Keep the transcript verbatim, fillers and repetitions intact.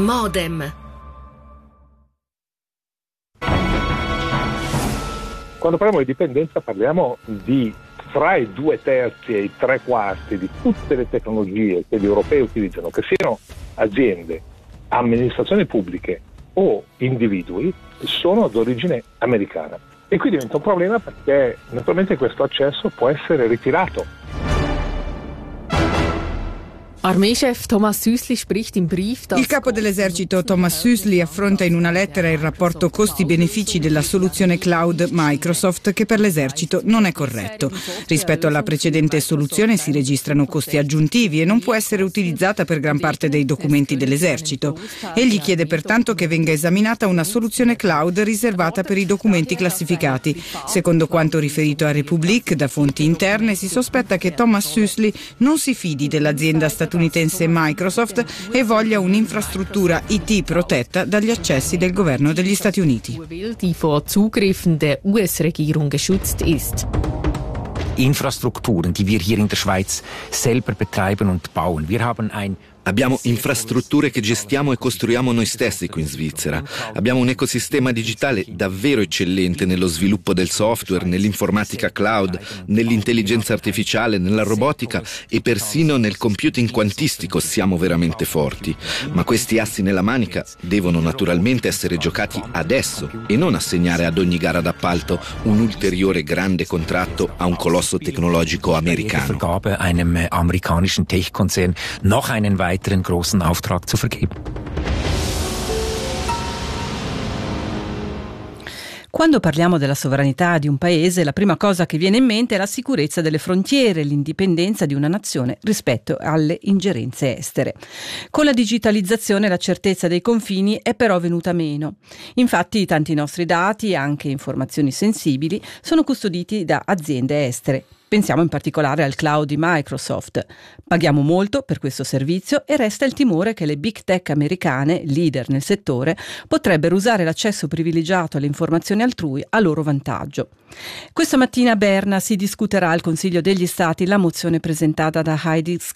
Modem. Quando parliamo di dipendenza parliamo di fra i due terzi e i tre quarti di tutte le tecnologie che gli europei utilizzano, che siano aziende, amministrazioni pubbliche o individui, sono d'origine americana. E qui diventa un problema perché naturalmente questo accesso può essere ritirato. Armeechef Thomas Süßli spricht im Brief, dass Il capo dell'esercito Thomas Süßli affronta in una lettera il rapporto costi-benefici della soluzione cloud Microsoft, che per l'esercito non è corretto. Rispetto alla precedente soluzione si registrano costi aggiuntivi e non può essere utilizzata per gran parte dei documenti dell'esercito. Egli chiede pertanto che venga esaminata una soluzione cloud riservata per i documenti classificati. Secondo quanto riferito a Republic da fonti interne, si sospetta che Thomas Süßli non si fidi dell'azienda statunitense Microsoft e voglia un'infrastruttura I T protetta dagli accessi del governo degli Stati Uniti. die vor Zugriffen der U S-Regierung geschützt ist. Infrastrukturen, die wir hier in der Schweiz selber betreiben und bauen. Wir haben ein Abbiamo infrastrutture che gestiamo e costruiamo noi stessi qui in Svizzera. Abbiamo un ecosistema digitale davvero eccellente nello sviluppo del software, nell'informatica cloud, nell'intelligenza artificiale, nella robotica e persino nel computing quantistico siamo veramente forti. Ma questi assi nella manica devono naturalmente essere giocati adesso e non assegnare ad ogni gara d'appalto un ulteriore grande contratto a un colosso tecnologico americano. Vergabe einem amerikanischen Tech-Konzern noch einen weiteren großen Auftrag zu vergeben. Quando parliamo della sovranità di un paese, la prima cosa che viene in mente è la sicurezza delle frontiere, l'indipendenza di una nazione rispetto alle ingerenze estere. Con la digitalizzazione la certezza dei confini è però venuta meno. Infatti tanti nostri dati, anche informazioni sensibili, sono custoditi da aziende estere. Pensiamo in particolare al cloud di Microsoft. Paghiamo molto per questo servizio e resta il timore che le big tech americane, leader nel settore, potrebbero usare l'accesso privilegiato alle informazioni altrui a loro vantaggio. Questa mattina a Berna si discuterà al Consiglio degli Stati la mozione presentata da Heidi